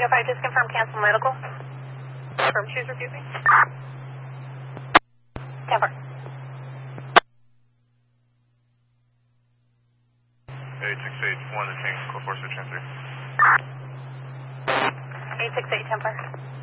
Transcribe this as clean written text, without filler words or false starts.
5, just confirm cancel medical. Confirm choose refusing. 10-4. 868, 1 to change, code 4 6 transfer. 868, 10-4.